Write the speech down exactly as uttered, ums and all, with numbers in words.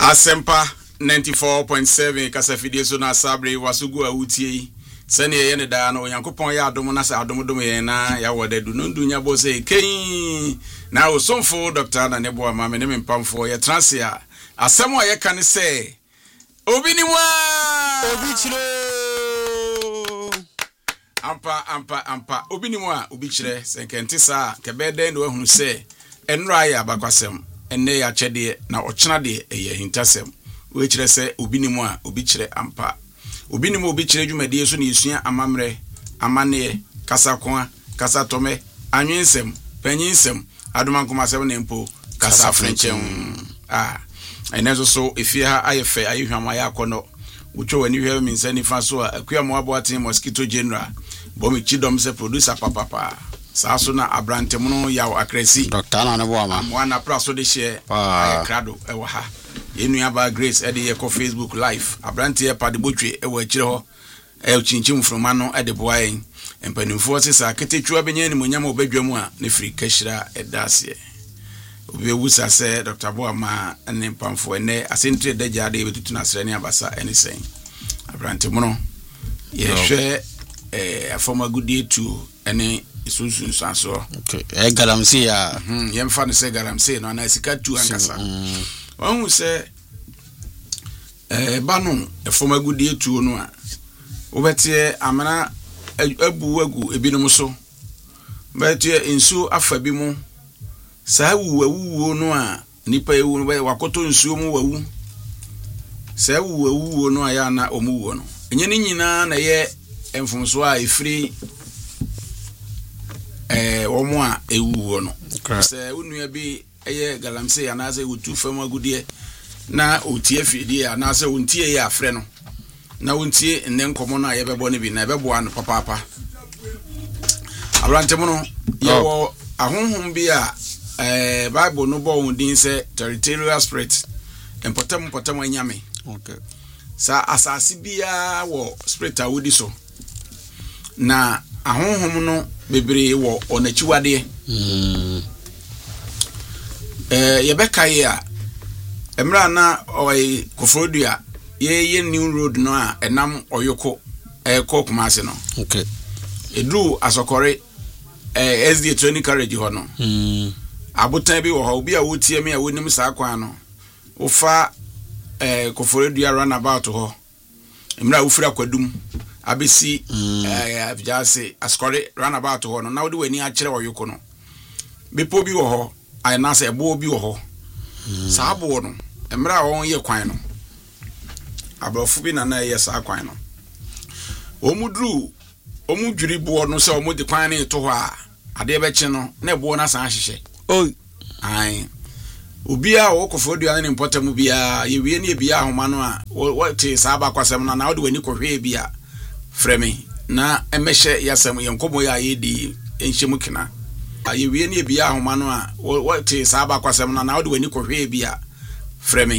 Asempa ninety-four point seven kasafidie so na sabre wasugu awutie sene ye ne da no Yankopon ya adom na sa adom dom ye na ya wodadu no dunya bo se ken na osomfo Doctor na nebo ama me ne mpamfo ye transia asemo ye kan se obi ni wa obi chire ampa ampa ampa obi ni wa obi chire senkenti sa kebeden no ehunu se enra ya abakwasem enne ya chede na ochena de eye hintasem we chire se obi ni mu a obi chire ampa obi ni mu obi chire dwumade so na esua amamre amane kasa kwa kasa tome anwensem panyinsem adomankomasem na mpo kasa frenchem ah enezo so efie ha ayefe ayehwama ya akono ucho wani hwe mi nsani fa so akua mo aboaten mosquito general bomi chidom se producer papa sa so na abrante mu yawo akresi Doctor na ne bo ama mo na pra so de share ay krado e wo ha yenu aba Grace e de ye ko Facebook live abrante e pade botwe e wo akire ho e chinchim froma no e de boayen empanimfo se sa ketetwa benya ni monyam obadwamu a ne firi kashira e daase obi wusa se Doctor Boama ne pamfo ene asentre de jade betutu na sere ne abasa anything abrante mu no ye hwe eh afoma gudie tu ene isusun sanso okay e galamsi ya mhm yem fa ne se galamsi no na sika tu ankasa won se eh banu afoma gudie tu no a obetie amana abu wagu ebinom so betie insu afa bi mu sa wu wawu no a nipa ewu no wakoto nsuo mu wawu sa wu wawu no a ya na omu wo no enye ni nyina na ye emfumso a efiri eh omo a ewu wo no sa unua bi eye galamse ya na za wutu fam agudie na otie fidi ya na za wontie ya afre no na wontie enne nkomo no a ye bebo ne bi na bebo an papa papa abrante mu no ye wo ahonhom bi a eh Bible no bo wondin se territorial spirit empotam potam anyame okay sa asasi bia wo spirit a wodi so na ahonhom no bebre wo onachiwade mm eh yebeka ya emra na oi Kofrodua ye ye new road no a enam oyoko eh Kokumase no okay edu asokore eh S D twenty carriage ho no mm abotan bi wo ho obi a wotie me a wonim saa kwan no ufa eh Kofrodua runabout ho emra ufira kwadum abesi eh afjase askore runabout ho no na wodi wani a kire oyoko no bepo bi wo ho ai na se ebo bi wo ho saa bo no emra won ye kwan no abrofu bi na na ye saa kwan no omudru omudwiri bo no se omudi kwan ne to ho a ade be chi no na ebo na san hihye oh ai obia wo Kofrodua ne importamu bia ye wie ne bia ahoma no a wote saa ba kwasem na na wodi wani kohwe bia fremi na emehye yasem ye nkomo ya yedi enhyemu kina ye wie ne bia ahoma no a wote saa ba kwasem na na wodi wani kohwe bia fremi